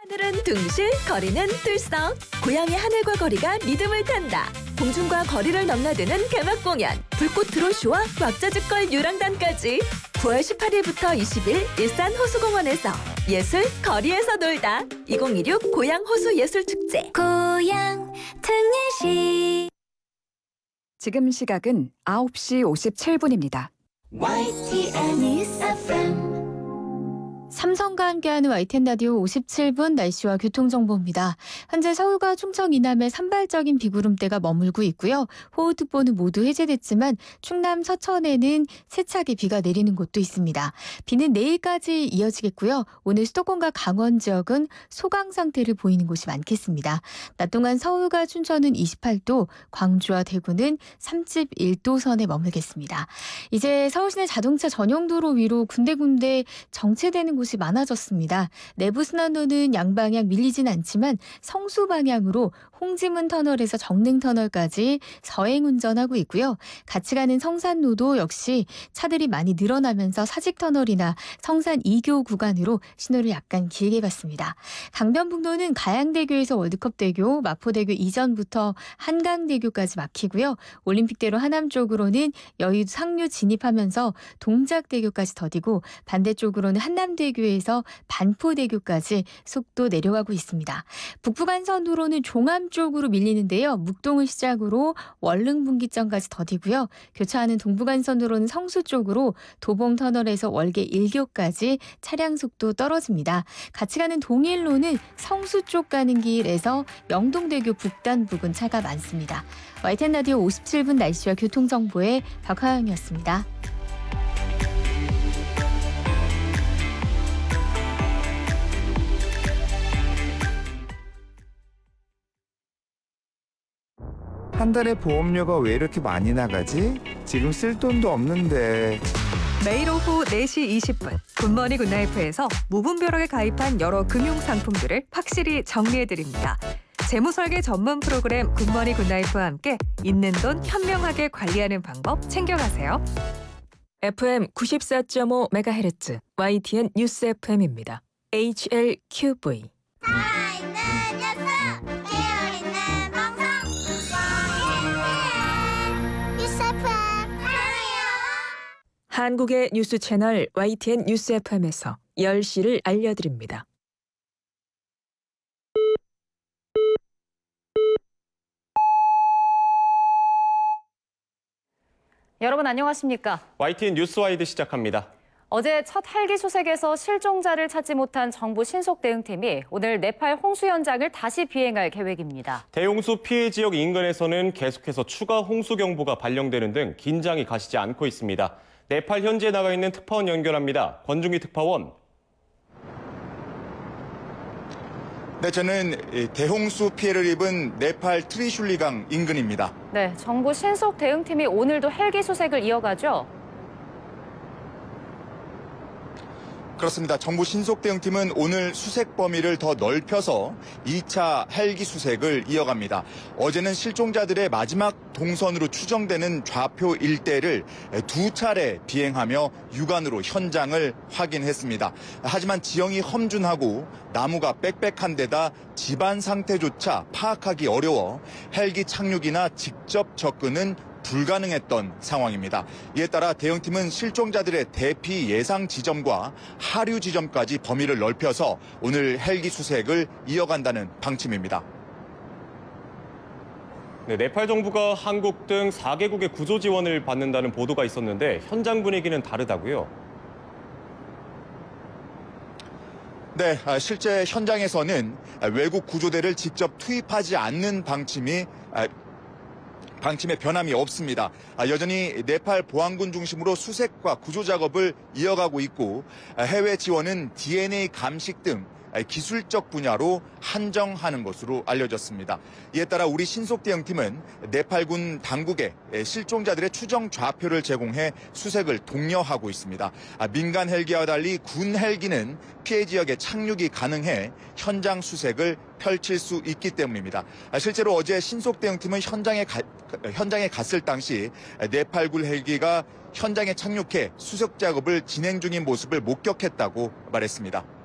하늘은 둥실, 거리는 들썩. 고향의 하늘과 거리가 리듬을 탄다. 공중과 거리를 넘나드는 개막 공연. 불꽃 드론쇼와 왁자지껄 유랑단까지. 9월 18일부터 20일 일산 호수공원에서 예술 거리에서 놀다. 2016 고향 호수 예술축제. 고향 특례시. 지금 시각은 9시 57분입니다. YTN News FM. 삼성과 함께하는 YTN 라디오 57분 날씨와 교통정보입니다. 현재 서울과 충청 이남에 산발적인 비구름대가 머물고 있고요. 호우특보는 모두 해제됐지만 충남 서천에는 세차게 비가 내리는 곳도 있습니다. 비는 내일까지 이어지겠고요. 오늘 수도권과 강원 지역은 소강 상태를 보이는 곳이 많겠습니다. 낮 동안 서울과 춘천은 28도, 광주와 대구는 31도 선에 머물겠습니다. 이제 서울시내 자동차 전용도로 위로 군데군데 정체되는 곳이 많아졌습니다. 내부순환로는 양방향 밀리진 않지만 성수 방향으로 홍지문 터널에서 정릉 터널까지 서행 운전하고 있고요. 같이 가는 성산로도 역시 차들이 많이 늘어나면서 사직터널이나 성산 2교 구간으로 신호를 약간 길게 봤습니다. 강변북로는 가양대교에서 월드컵대교, 마포대교 이전부터 한강대교까지 막히고요. 올림픽대로 하남 쪽으로는 여의도 상류 진입하면서 동작대교까지 더디고 반대쪽으로는 한남대교에서 반포대교까지 속도 내려가고 있습니다. 북부간선도로는 종암 쪽으로 밀리는데요. 묵동을 시작으로 월릉분기점까지 더디고요. 교차하는 동부간선도로는 성수 쪽으로 도봉터널에서 월계 1교까지 차량 속도 떨어집니다. 같이 가는 동일로는 성수 쪽 가는 길에서 영동대교 북단 부근 차가 많습니다. YTN 라디오 57분 날씨와 교통정보의 박하영이었습니다. 한 달에 보험료가 왜 이렇게 많이 나가지? 지금 쓸 돈도 없는데. 매일 오후 4시 20분 굿모닝 굿나이프에서 무분별하게 가입한 여러 금융상품들을 확실히 정리해드립니다. 재무설계 전문 프로그램 굿모닝 굿나이프와 함께 있는 돈 현명하게 관리하는 방법 챙겨가세요. FM 94.5MHz YTN 뉴스 FM입니다. HLQV. 한국의 뉴스 채널 YTN 뉴스 FM에서 10시를 알려드립니다. 여러분 안녕하십니까? YTN 뉴스와이드 시작합니다. 어제 첫 헬기 수색에서 실종자를 찾지 못한 정부 신속대응팀이 오늘 네팔 홍수 현장을 다시 비행할 계획입니다. 대홍수 피해 지역 인근에서는 계속해서 추가 홍수 경보가 발령되는 등 긴장이 가시지 않고 있습니다. 네팔 현지에 나가 있는 특파원 연결합니다. 권중기 특파원. 네, 저는 대홍수 피해를 입은 네팔 트리슐리강 인근입니다. 네, 정부 신속대응팀이 오늘도 헬기 수색을 이어가죠. 그렇습니다. 정부 신속대응팀은 오늘 수색 범위를 더 넓혀서 2차 헬기 수색을 이어갑니다. 어제는 실종자들의 마지막 동선으로 추정되는 좌표 일대를 2차례 비행하며 육안으로 현장을 확인했습니다. 하지만 지형이 험준하고 나무가 빽빽한 데다 집안 상태조차 파악하기 어려워 헬기 착륙이나 직접 접근은 불가능했던 상황입니다. 이에 따라 대응팀은 실종자들의 대피 예상 지점과 하류 지점까지 범위를 넓혀서 오늘 헬기 수색을 이어간다는 방침입니다. 네, 네팔 정부가 한국 등 4개국의 구조 지원을 받는다는 보도가 있었는데 현장 분위기는 다르다고요? 네, 실제 현장에서는 외국 구조대를 직접 투입하지 않는 방침에 변함이 없습니다. 여전히 네팔 보안군 중심으로 수색과 구조 작업을 이어가고 있고 해외 지원은 DNA 감식 등 기술적 분야로 한정하는 것으로 알려졌습니다. 이에 따라 우리 신속대응팀은 네팔군 당국에 실종자들의 추정 좌표를 제공해 수색을 독려하고 있습니다. 민간 헬기와 달리 군 헬기는 피해 지역에 착륙이 가능해 현장 수색을 펼칠 수 있기 때문입니다. 실제로 어제 신속대응팀은 현장에 갔을 당시 네팔군 헬기가 현장에 착륙해 수색 작업을 진행 중인 모습을 목격했다고 말했습니다.